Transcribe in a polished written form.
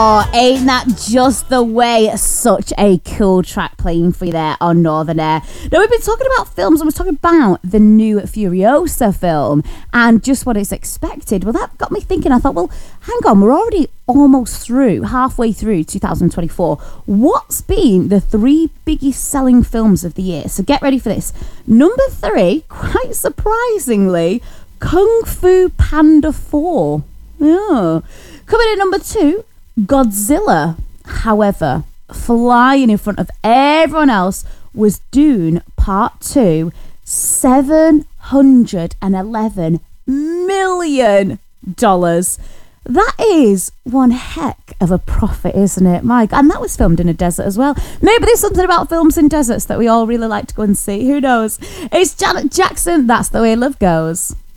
Oh, ain't that just the way? Such a cool track playing for you there on Northern Air. Now, we've been talking about films and we're talking about the new Furiosa film and just what it's expected. Well, that got me thinking. I thought, well, hang on, we're already almost halfway through 2024. What's been the 3 biggest selling films of the year? So get ready for this. Number 3, quite surprisingly, Kung Fu Panda 4. Yeah. Coming in number 2, Godzilla. However, flying in front of everyone else was Dune Part 2, $711 million. That is one heck of a profit, isn't it, Mike? And that was filmed in a desert as well. Maybe there's something about films in deserts that we all really like to go and see. Who knows? It's Janet Jackson. That's the way love goes.